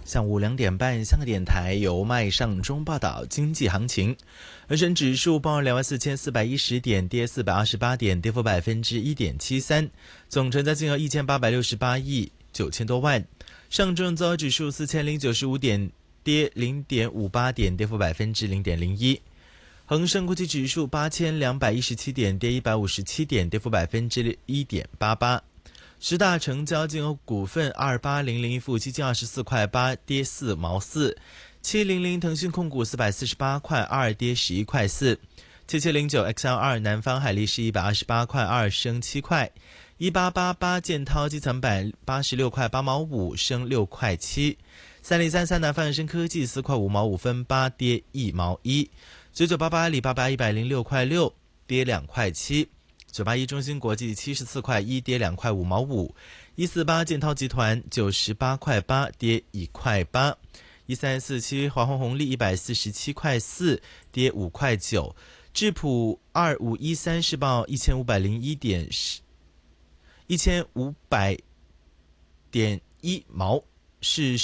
下午2点半，香港电台由麦尚中报道经济行情。恒生指数报24,410点，跌428点，跌幅1.73%，总成交金额1868亿9千多万。上证综合指数4095点，跌0.58点，跌幅0.01%。恒生国际指数8217点，跌157点，跌幅1.88%。十大成交金额股份28001富基金24块8，跌4毛4；700腾讯控股448块2，跌11块4；7709 XL2 南方海力士128块2，升7块；1888建滔基层板86块8毛5，升6块7；3033南方恒生科技4块5毛5分8，跌1毛1；9988阿里巴巴106块6，跌2块7；981中芯国际74块1，跌2块5毛5；148建滔集团98块8，跌1块8；1347华虹红利147块4，跌5块9；智普2513是报1501点1500.1毛，是